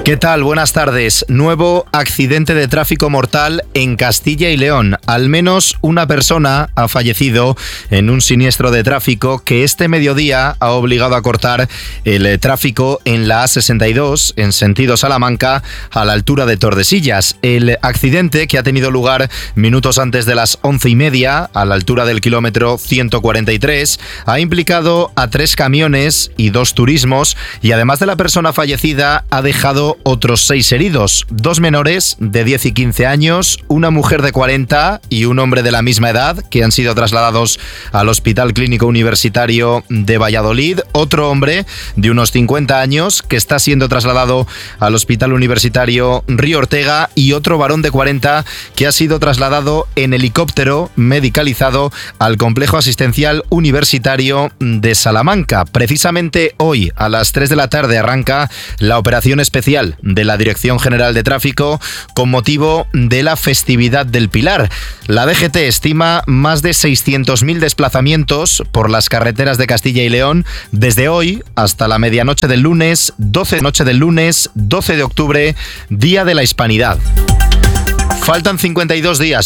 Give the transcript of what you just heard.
¿Qué tal? Buenas tardes. Nuevo accidente de tráfico mortal en Castilla y León. Al menos una persona ha fallecido en un siniestro de tráfico que este mediodía ha obligado a cortar el tráfico en la A62 en sentido Salamanca a la altura de Tordesillas. El accidente, que ha tenido lugar minutos antes de las 11:30 a la altura del kilómetro 143, ha implicado a 3 camiones y 2 turismos y además de la persona fallecida ha dejado otros 6 heridos, 2 menores de 10 y 15 años, una mujer de 40 y un hombre de la misma edad que han sido trasladados al Hospital Clínico Universitario de Valladolid, otro hombre de unos 50 años que está siendo trasladado al Hospital Universitario Río Ortega y otro varón de 40 que ha sido trasladado en helicóptero medicalizado al Complejo Asistencial Universitario de Salamanca. Precisamente hoy a las 3 de la tarde arranca la operación especial de la Dirección General de Tráfico con motivo de la festividad del Pilar. La DGT estima más de 600.000 desplazamientos por las carreteras de Castilla y León desde hoy hasta la medianoche del lunes 12 de octubre, Día de la Hispanidad. Faltan 52 días